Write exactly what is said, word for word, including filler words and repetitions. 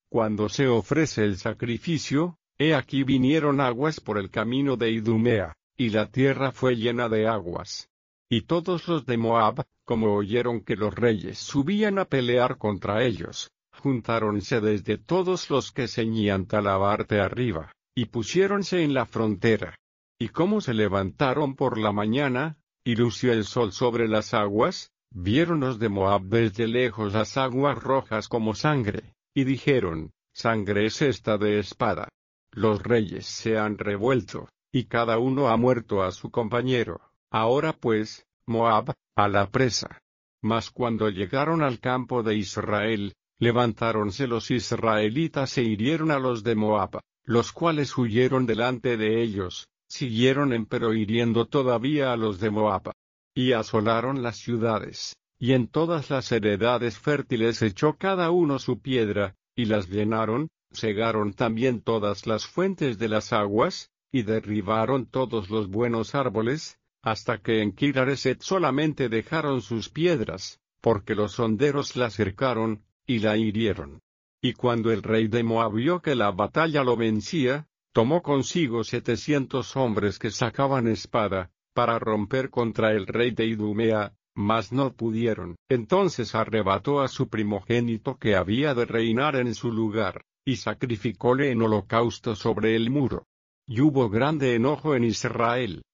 cuando se ofrece el sacrificio, he aquí vinieron aguas por el camino de Idumea, y la tierra fue llena de aguas. Y todos los de Moab, como oyeron que los reyes subían a pelear contra ellos, juntáronse desde todos los que ceñían Talabarte arriba, y pusiéronse en la frontera. Y como se levantaron por la mañana, y lució el sol sobre las aguas, vieron los de Moab desde lejos las aguas rojas como sangre, y dijeron, sangre es esta de espada. Los reyes se han revuelto, y cada uno ha muerto a su compañero. Ahora pues, Moab, a la presa. Mas cuando llegaron al campo de Israel, levantáronse los israelitas e hirieron a los de Moab, los cuales huyeron delante de ellos, siguieron empero hiriendo todavía a los de Moab. Y asolaron las ciudades, y en todas las heredades fértiles echó cada uno su piedra, y las llenaron, cegaron también todas las fuentes de las aguas, y derribaron todos los buenos árboles, hasta que en Kirareset solamente dejaron sus piedras, porque los honderos la cercaron, y la hirieron. Y cuando el rey de Moab vio que la batalla lo vencía, tomó consigo setecientos hombres que sacaban espada, para romper contra el rey de Idumea, mas no pudieron. Entonces arrebató a su primogénito que había de reinar en su lugar, y sacrificóle en holocausto sobre el muro. Y hubo grande enojo en Israel.